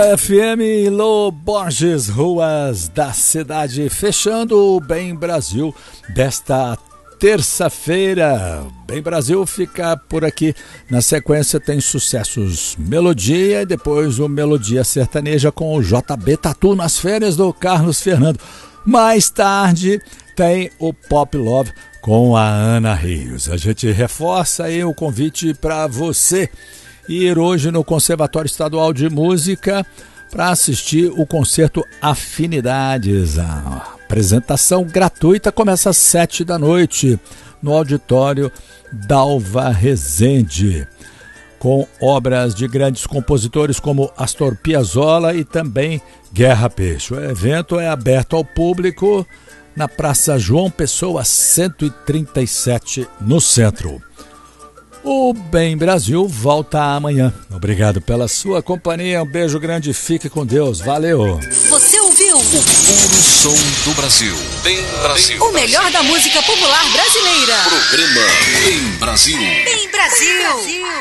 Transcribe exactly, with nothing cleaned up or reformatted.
F M Lô Borges, ruas da cidade, fechando o Bem Brasil desta terça-feira. Bem Brasil fica por aqui. Na sequência tem sucessos Melodia e depois o Melodia Sertaneja com o J B Tatu nas férias do Carlos Fernando. Mais tarde tem o Pop Love com a Ana Rios. A gente reforça aí o convite para você ir hoje no Conservatório Estadual de Música para assistir o concerto Afinidades. A apresentação gratuita começa às sete da noite no auditório Dalva Rezende, com obras de grandes compositores como Astor Piazzolla e também Guerra Peixe. O evento é aberto ao público na Praça João Pessoa cento e trinta e sete, no centro. O Bem Brasil volta amanhã. Obrigado pela sua companhia. Um beijo grande, fique com Deus. Valeu. Você ouviu o puro som do Brasil. Bem Brasil. O melhor da música popular brasileira. Programa Bem Brasil. Bem Brasil. Bem Brasil.